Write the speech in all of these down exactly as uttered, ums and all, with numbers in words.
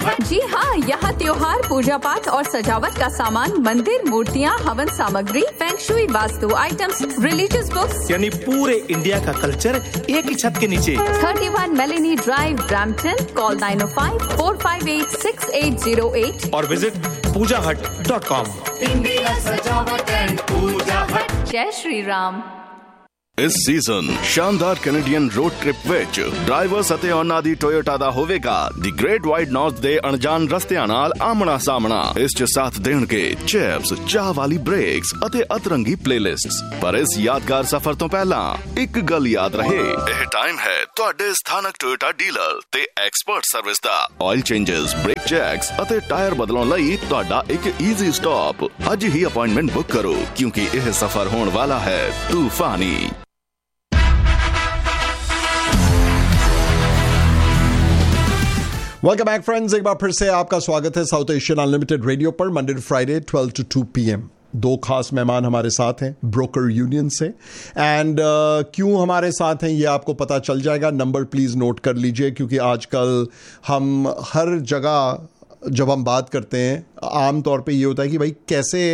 जी हाँ, यहाँ त्योहार, पूजा पाठ और सजावट का सामान, मंदिर, मूर्तियाँ, हवन सामग्री, feng shui, vastu items, religious books, यानी पूरे इंडिया का कल्चर एक ही छत के नीचे। Thirty one Meloni drive, Brampton. Call nine ओ five four five eight six eight zero eight और विजिट पूजा हट डॉट कॉम। इंडिया सजावट एंड पूजा हट। जय श्री राम। ਇਸ ਸੀਜ਼ਨ ਸ਼ਾਨਦਾਰ ਕੈਨੇਡੀਅਨ ਰੋਡ ਟ੍ਰਿਪ ਵਿੱਚ ਡਰਾਈਵਰਸ ਅਤੇ ਉਹਨਾਂ ਦੀ ਟੋਯੋਟਾ ਦਾ ਹੋਵੇਗਾ ਦੀ ਗ੍ਰੇਟ ਵਾਈਡ ਨਾਰਥ ਦੇ ਅਣਜਾਣ ਰਸਤਿਆਂ ਨਾਲ ਆਮਣਾ ਸਾਹਮਣਾ। ਇਸ 'ਚ ਸਾਥ ਦੇਣਗੇ ਚਿਪਸ, ਚਾਹ ਵਾਲੀ ਬ੍ਰੇਕਸ ਅਤੇ ਅਤਰੰਗੀ ਪਲੇਲਿਸਟਸ। ਪਰ ਇਸ ਯਾਦਗਾਰ ਸਫ਼ਰ ਤੋਂ ਪਹਿਲਾਂ ਇੱਕ ਗੱਲ ਯਾਦ ਰਹੇ, ਇਹ ਟਾਈਮ ਹੈ ਤੁਹਾਡੇ ਸਥਾਨਕ ਟੋਯੋਟਾ ਡੀਲਰ ਤੇ ਐਕਸਪਰਟ ਸਰਵਿਸ ਦਾ। ਆਇਲ ਚੇਂਜਸ, ਬ੍ਰੇਕ ਚੈਕਸ ਅਤੇ ਟਾਇਰ ਬਦਲਾਉਣ ਲਈ ਤੁਹਾਡਾ ਇੱਕ ਈਜ਼ੀ ਸਟਾਪ। ਅੱਜ ਹੀ ਅਪਾਇੰਟਮੈਂਟ ਬੁੱਕ ਕਰੋ ਕਿਉਂਕਿ ਇਹ ਸਫ਼ਰ ਹੋਣ ਵਾਲਾ ਹੈ ਤੂਫਾਨੀ। वेलकम बैक फ्रेंड्स, एक बार फिर से आपका स्वागत है साउथ एशियन अनलिमिटेड रेडियो पर Monday to Friday twelve to to P M. दो खास मेहमान हमारे साथ हैं ब्रोकर यूनियन से, एंड uh, क्यों हमारे साथ हैं ये आपको पता चल जाएगा। नंबर प्लीज़ नोट कर लीजिए क्योंकि आजकल हम हर जगह जब हम बात करते हैं आम तौर पे ये होता है कि भाई कैसे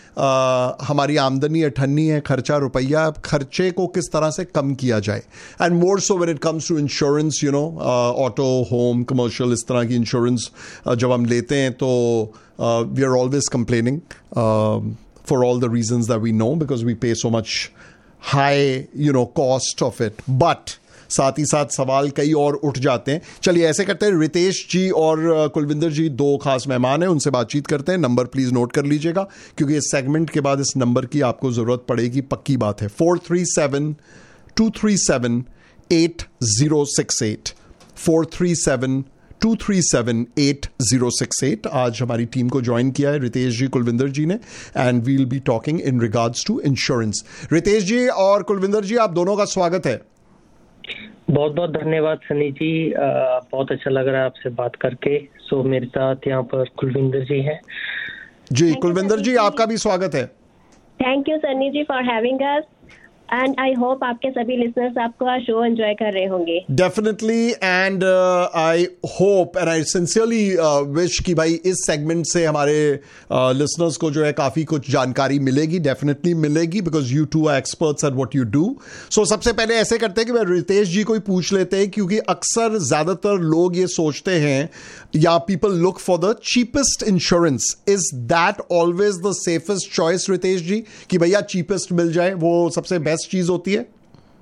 Uh, हमारी आमदनी अठन्नी है, खर्चा रुपया, खर्चे को किस तरह से कम किया जाए। And more so when it comes to insurance, you know, auto, home, commercial, इस तरह की इंश्योरेंस uh, जब हम लेते हैं तो we are always complaining for all the reasons that we know because we पे so much high, you know, cost of it. But साथ ही साथ सवाल कई और उठ जाते हैं। चलिए ऐसे करते हैं, रितेश जी और कुलविंदर जी दो खास मेहमान हैं, उनसे बातचीत करते हैं। नंबर प्लीज नोट कर लीजिएगा क्योंकि इस सेगमेंट के बाद इस नंबर की आपको जरूरत पड़ेगी, पक्की बात है। Four three seven to three seven eight zero six eight four three seven to three seven eight zero six eight. आज हमारी टीम को ज्वाइन किया है रितेश जी, कुलविंदर जी ने, and we will be talking in regards to insurance. Ritesh जी और कुलविंदर जी, आप दोनों का स्वागत है। बहुत बहुत धन्यवाद सनी जी, आ, बहुत अच्छा लग रहा है आपसे बात करके। सो मेरे साथ यहाँ पर कुलविंदर जी हैं। जी कुलविंदर जी, आपका भी स्वागत है। Thank you Sunny ji for having us, and I hope आपके सभी लिसनर्स आपका शो एंजॉय कर रहे होंगे। Definitely, and I hope and I sincerely wish कि भाई इस सेगमेंट से हमारे लिसनर्स uh, को जो है काफी कुछ जानकारी मिलेगी, डेफिनेटली मिलेगी, because you to are experts at what you do. सो सबसे पहले ऐसे करते हैं कि मैं रितेश जी को ही पूछ लेते हैं क्योंकि अक्सर ज्यादातर लोग ये सोचते हैं या people look for the cheapest insurance. Is that always the safest choice Ritesh जी, कि भैया चीपेस्ट मिल जाए वो सबसे बेस्ट चीज होती है?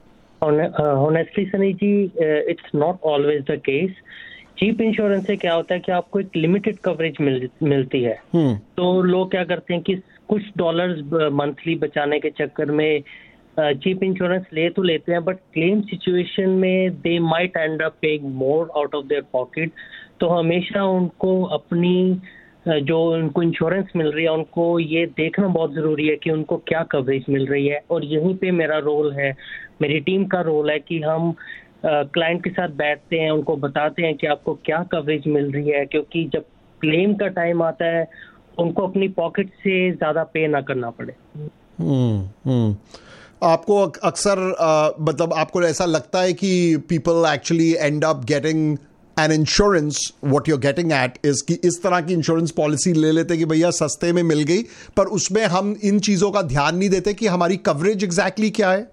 Honestly Sunny ji, it's not always the case. Cheap insurance से क्या होता है कि आपको एक लिमिटेड कवरेज मिल, मिलती है। hmm. तो लोग क्या करते हैं कि कुछ डॉलर्स मंथली बचाने के चक्कर में चीप इंश्योरेंस ले तो लेते हैं, बट क्लेम सिचुएशन में they might and up paying more out of their pocket. तो हमेशा उनको अपनी जो उनको इंश्योरेंस मिल रही है उनको ये देखना बहुत ज़रूरी है कि उनको क्या कवरेज मिल रही है। और यहीं पे मेरा रोल है, मेरी टीम का रोल है कि हम क्लाइंट के साथ बैठते हैं, उनको बताते हैं कि आपको क्या कवरेज मिल रही है, क्योंकि जब क्लेम का टाइम आता है उनको अपनी पॉकेट से ज़्यादा पे ना करना पड़े। हम्म हम्म आपको अक्सर मतलब आपको ऐसा लगता है कि people actually and up getting an insurance, what you are getting eight is कि इस तरह की इंश्योरेंस पॉलिसी ले लेते कि भैया सस्ते में मिल गई, पर उसमें हम इन चीजों का ध्यान नहीं देते कि हमारी कवरेज एग्जैक्टली क्या है।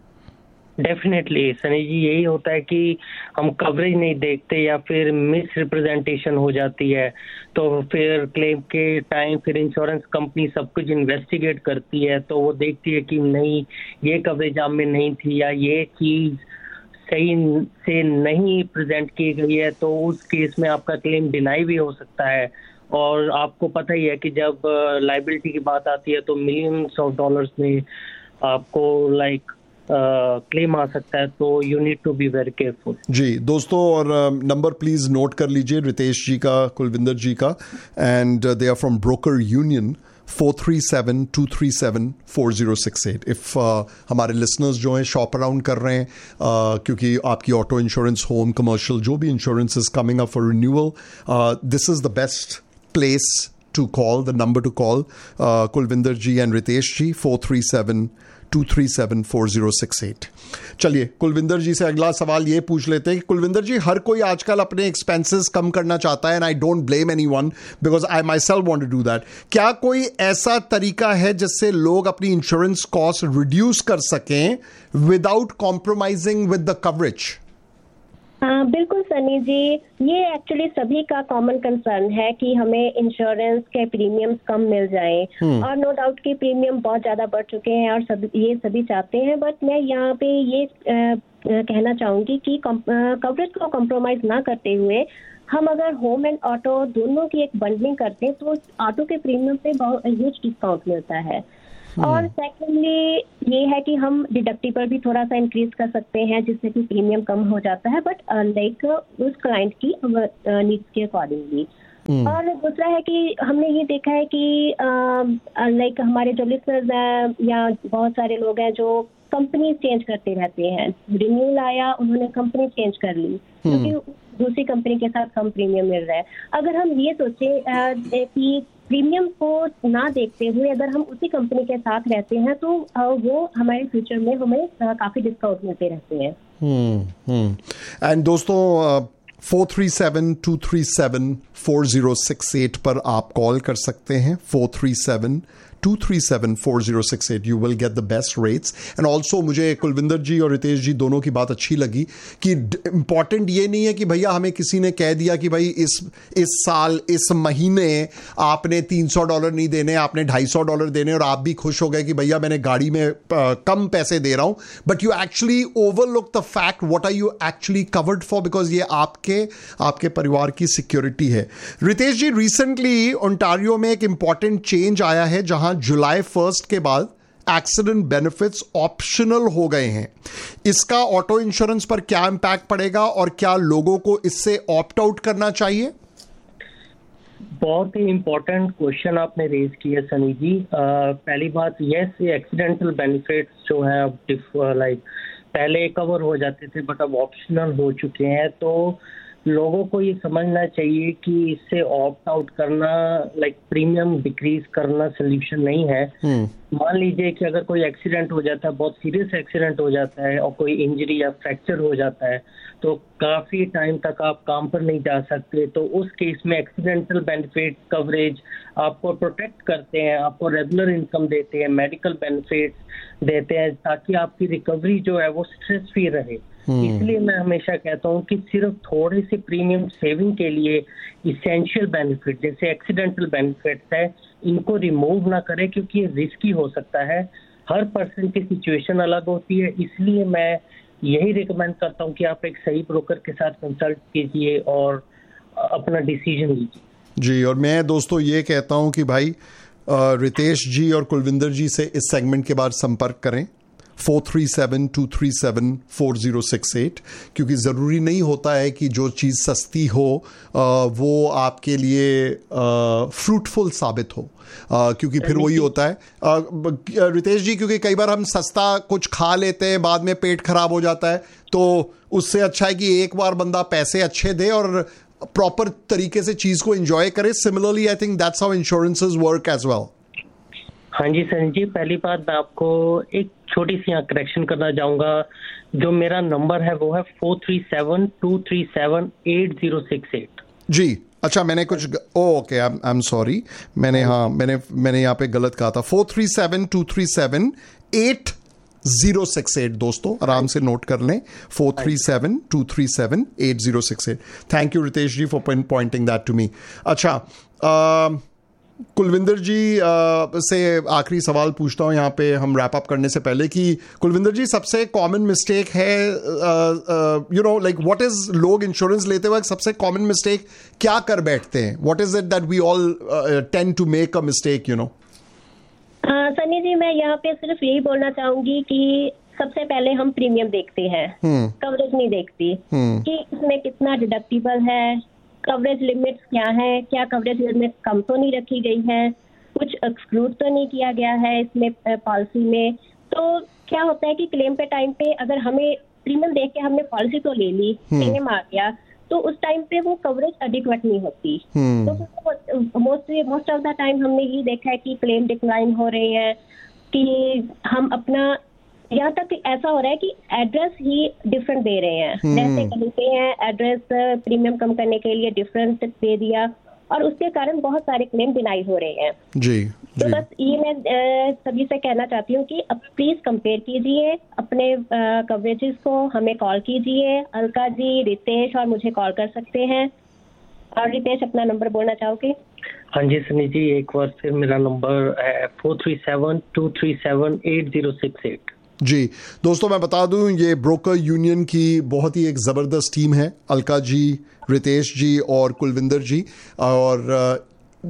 डेफिनेटली सनी जी, यही होता है कि हम कवरेज नहीं देखते या फिर मिस रिप्रेजेंटेशन हो जाती है। तो फिर क्लेम के टाइम फिर इंश्योरेंस कंपनी सब कुछ इन्वेस्टिगेट करती है, तो वो देखती है कि नहीं ये कवरेज आप में नहीं थी या ये चीज सही से नहीं प्रेजेंट की गई है, तो उस केस में आपका क्लेम डिनाई भी हो सकता है। और आपको पता ही है कि जब लाइबिलिटी की बात आती है तो मिलियंस ऑफ डॉलर्स में आपको लाइक क्लेम आ सकता है, तो you need to be very careful. जी दोस्तों, और नंबर प्लीज नोट कर लीजिए रितेश जी का, कुलविंदर जी का, and they are from broker union four three seven to three seven four zero six eight. If हमारे लिसनर्स जो हैं शॉप अराउंड कर रहे हैं uh, क्योंकि आपकी ऑटो इंश्योरेंस, होम, कमर्शियल जो भी insurance is coming up for renewal, this is the best place to call, the number to call, uh, Kulvinder ji and Ritesh ji, four three seven to three seven four zero six eight. चलिए कुलविंदर जी से अगला सवाल ये पूछ लेते हैं कि कुलविंदर जी, हर कोई आजकल अपने एक्सपेंसेस कम करना चाहता है, and I don't blame anyone because I my self want to do that. क्या कोई ऐसा तरीका है जिससे लोग अपनी इंश्योरेंस कॉस्ट रिड्यूस कर सकें without compromising with the coverage? हाँ बिल्कुल सनी जी, ये एक्चुअली सभी का कॉमन कंसर्न है कि हमें इंश्योरेंस के प्रीमियम्स कम मिल जाएं, और नो डाउट कि प्रीमियम बहुत ज़्यादा बढ़ चुके हैं और सब ये सभी चाहते हैं। बट मैं यहाँ पे ये आ, कहना चाहूँगी कि कवरेज को कॉम्प्रोमाइज़ ना करते हुए हम अगर होम एंड ऑटो दोनों की एक बंडलिंग करते हैं तो ऑटो के प्रीमियम पे बहुत ह्यूज डिस्काउंट मिलता है। और सेकेंडली ये है कि हम डिडक्टिबल भी थोड़ा सा इंक्रीज कर सकते हैं जिससे कि प्रीमियम कम हो जाता है, बट लाइक उस क्लाइंट की नीड्स के अकॉर्डिंगली। और दूसरा है कि हमने ये देखा है कि लाइक हमारे जो लिसनर्स हैं या बहुत सारे लोग हैं जो कंपनी चेंज करते रहते हैं, रिन्यूअल आया उन्होंने कंपनी चेंज कर ली क्योंकि दूसरी कंपनी के साथ कम प्रीमियम मिल रहा है। अगर हम ये सोचे कि प्रीमियम को ना देखते हुए अगर हम उसी कंपनी के साथ रहते हैं तो वो हमारे फ्यूचर में हमें काफी डिस्काउंट मिलते रहते हैं। हम्म एंड दोस्तों, four three seven to three seven four zero six eight पर आप कॉल कर सकते हैं। Four three seven to three seven four zero six eight, you will get the best rates. And also मुझे कुलविंदर जी और रितेश जी दोनों की बात अच्छी लगी कि इंपॉर्टेंट ये नहीं है कि भैया हमें किसी ने कह दिया कि भाई इस इस साल इस महीने आपने तीन सौ डॉलर नहीं देने, आपने ढाई सौ डॉलर देने, और आप भी खुश हो गए कि भैया मैंने गाड़ी में आ, कम पैसे दे रहा हूं। But you actually overlook the fact what are you actually covered for, because ये आपके आपके परिवार की सिक्योरिटी है। रितेश जी, रिसेंटली ओंटारियो में एक इंपॉर्टेंट चेंज आया है जहां जुलाई फर्स्ट के बाद एक्सीडेंट बेनिफिट्स ऑप्शनल हो गए हैं। इसका ऑटो इंश्योरेंस पर क्या इंपैक्ट पड़ेगा और क्या लोगों को इससे ऑप्ट आउट करना चाहिए? बहुत ही इम्पोर्टेंट क्वेश्चन आपने रेज किया सनी जी। आ, पहली बात, यस एक्सीडेंटल बेनिफिट्स जो है अब लाइक पहले कवर हो जाते थे बट अब ऑप्शनल हो चुके हैं, तो लोगों को ये समझना चाहिए कि इससे ऑप्ट आउट करना लाइक प्रीमियम डिक्रीज करना सोल्यूशन नहीं है। मान लीजिए कि अगर कोई एक्सीडेंट हो जाता है, बहुत सीरियस एक्सीडेंट हो जाता है और कोई इंजरी या फ्रैक्चर हो जाता है तो काफी टाइम तक आप काम पर नहीं जा सकते, तो उस केस में एक्सीडेंटल बेनिफिट कवरेज आपको प्रोटेक्ट करते हैं, आपको रेगुलर इनकम देते हैं, मेडिकल बेनिफिट्स देते हैं ताकि आपकी रिकवरी जो है वो स्ट्रेस फ्री रहे। इसलिए मैं हमेशा कहता हूँ कि सिर्फ थोड़े से प्रीमियम सेविंग के लिए इसेंशियल बेनिफिट जैसे एक्सीडेंटल बेनिफिट्स है इनको रिमूव ना करें, क्योंकि ये रिस्की हो सकता है। हर पर्सन की सिचुएशन अलग होती है, इसलिए मैं यही रिकमेंड करता हूँ कि आप एक सही ब्रोकर के साथ कंसल्ट कीजिए और अपना डिसीजन लीजिए। जी, और मैं दोस्तों ये कहता हूँ कि भाई रितेश जी और कुलविंदर जी से इस सेगमेंट के बाद संपर्क करें four three seven to three seven four zero six eight, क्योंकि ज़रूरी नहीं होता है कि जो चीज़ सस्ती हो वो आपके लिए फ्रूटफुल साबित हो, क्योंकि फिर वही होता है रितेश जी, क्योंकि कई बार हम सस्ता कुछ खा लेते हैं बाद में पेट खराब हो जाता है, तो उससे अच्छा है कि एक बार बंदा पैसे अच्छे दे और प्रॉपर तरीके से चीज़ को एंजॉय करे। Similarly I think that's how insurances work as well. हाँ जी सनी जी, पहली बात मैं आपको एक छोटी सी यहाँ करेक्शन करना चाहूंगा। जो मेरा नंबर है वो है four three seven to three seven eight zero six eight. जी, अच्छा मैंने कुछ ओके, आई एम सॉरी, मैंने हाँ मैंने मैंने यहाँ पे गलत कहा था। Four three seven to three seven eight zero six eight दोस्तों आराम से नोट कर लें, four three seven to three seven eight zero six eight. Thank you Ritesh ji for pointing that to me. अच्छा, uh, कुलविंदर जी uh, से आखिरी सवाल पूछता हूँ यहाँ पे हम रैप अप करने से पहले कि कुलविंदर जी, सबसे कॉमन मिस्टेक है you know like what is लोग इंश्योरेंस लेते वक्त सबसे कॉमन मिस्टेक क्या कर बैठते हैं? What is it that we all tend to make a mistake you know? Sunny जी, मैं यहाँ पे सिर्फ यही बोलना चाहूंगी कि सबसे पहले हम प्रीमियम देखते हैं, कवरेज नहीं देखती कि इसमें कितना डिडक्टिबल है, कवरेज लिमिट्स क्या है, क्या कवरेज लिमिट कम तो नहीं रखी गई है, कुछ एक्सक्लूड तो नहीं किया गया है इसमें पॉलिसी में। तो क्या होता है कि क्लेम पे टाइम पे अगर हमें प्रीमियम देख के हमने पॉलिसी तो ले ली, क्लेम आ गया, तो उस टाइम पे वो कवरेज एडिक्वेट नहीं होती। तो most most of the time हमने ये देखा है कि क्लेम डिक्लाइन हो रहे हैं, कि हम अपना, यहाँ तक ऐसा हो रहा है कि एड्रेस ही डिफरेंट दे रहे हैं, जैसे कहीं पे हैं एड्रेस प्रीमियम कम करने के लिए डिफरेंट दे दिया, और उसके कारण बहुत सारे क्लेम डिनाई हो रहे हैं। जी, तो जी। बस ये मैं सभी से कहना चाहती हूँ कि अब प्लीज कंपेयर कीजिए अपने कवरेजेस को, हमें कॉल कीजिए, अलका जी, रितेश और मुझे कॉल कर सकते हैं। और रितेश अपना नंबर बोलना चाहोगे? हाँ जी सनी जी, एक बार फिर मेरा नंबर है four three seven to three seven eight zero six eight. जी दोस्तों, मैं बता दूं ये ब्रोकर यूनियन की बहुत ही एक ज़बरदस्त टीम है, अलका जी, रितेश जी और कुलविंदर जी। और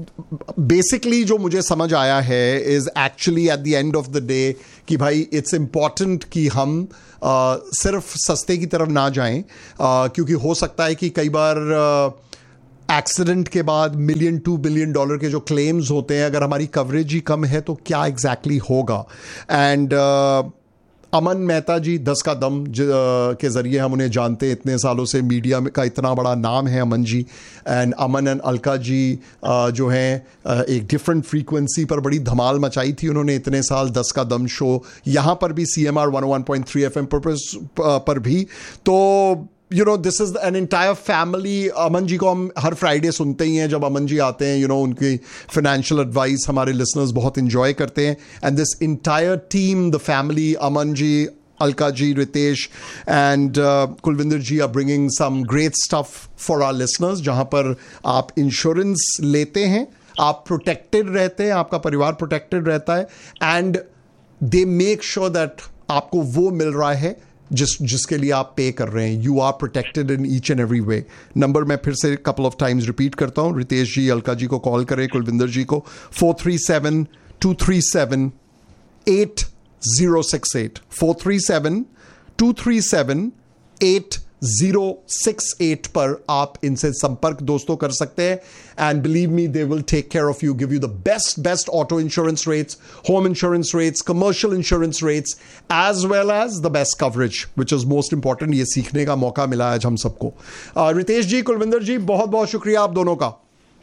बेसिकली uh, जो मुझे समझ आया है is actually at the end of the day कि भाई इट्स इम्पॉर्टेंट कि हम uh, सिर्फ सस्ते की तरफ ना जाएं, uh, क्योंकि हो सकता है कि कई बार एक्सीडेंट uh, के बाद मिलियन टू बिलियन डॉलर के जो क्लेम्स होते हैं, अगर हमारी कवरेज ही कम है तो क्या एग्जैक्टली exactly होगा। एंड uh, अमन मेहता जी, दस का दम के ज़रिए हम उन्हें जानते हैं, इतने सालों से मीडिया में का इतना बड़ा नाम है Aman ji. And Aman and Alka ji जो हैं एक डिफरेंट फ्रीक्वेंसी पर बड़ी धमाल मचाई थी उन्होंने इतने साल, दस का दम शो यहाँ पर भी, C M R one one point three F M पर भी। तो you know this is an entire family. Aman ji को हम हर फ्राइडे सुनते ही हैं, जब अमन जी आते हैं, यू नो उनकी फाइनेंशियल एडवाइस हमारे लिसनर्स बहुत इंजॉय करते हैं। And this entire team, the family, Aman ji, Alka ji, Ritesh and Kulwinder ji are bringing some great stuff for our listeners, जहां पर आप इंश्योरेंस लेते हैं, आप प्रोटेक्टेड रहते हैं, आपका परिवार प्रोटेक्टेड रहता है, and they make sure that आपको वो मिल रहा है जिस जिसके लिए आप पे कर रहे हैं। You are protected in each and every way. Number मैं फिर से कपल ऑफ टाइम्स रिपीट करता हूं, रितेश जी, अलका जी को कॉल करें, कुलविंदर जी को four three seven to three seven eight zero six eight, four three seven to three seven eight zero six eight पर आप इनसे संपर्क दोस्तों कर सकते हैं। And believe me, they will take care of you, give you the best best auto insurance rates, home insurance rates, commercial insurance rates, as well as the best coverage, which is most important. ये सीखने का मौका मिला आज हम सबको। uh, Ritesh जी, कुलविंदर जी, बहुत बहुत शुक्रिया आप दोनों का।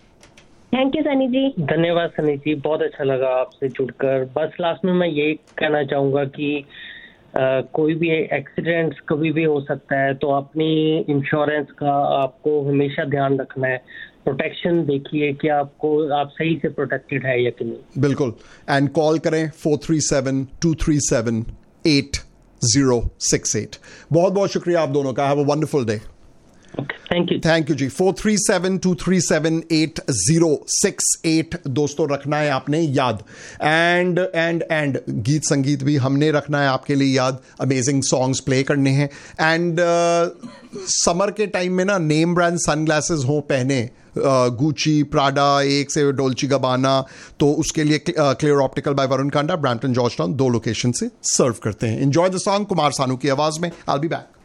थैंक यू सनी जी। धन्यवाद सनी जी, बहुत अच्छा लगा आपसे जुड़कर। बस लास्ट में मैं ये कहना चाहूंगा कि Uh, कोई भी एक्सीडेंट कभी भी हो सकता है, तो अपनी इंश्योरेंस का आपको हमेशा ध्यान रखना है। प्रोटेक्शन देखिए कि आपको आप सही से प्रोटेक्टेड है या कि नहीं। बिल्कुल। एंड कॉल करें four three seven to three seven eight zero six eight. बहुत बहुत शुक्रिया आप दोनों का। Have a wonderful day. Thank you thank you ji. Four three seven to three seven eight zero six eight दोस्तों रखना है आपने याद। एंड एंड एंड गीत संगीत भी हमने रखना है आपके लिए याद। अमेजिंग सॉन्ग्स प्ले करने हैं। एंड समर के टाइम में ना नेम ब्रांड सनग्लासेस हो पहने, गुची, प्राडा, एक से डोल्ची गबाना, तो उसके लिए clear optical bye Varun Kanda, Brampton, George town, दो लोकेशन से सर्व करते हैं। Enjoy the song, Kumar Sanu की आवाज में। I will be back.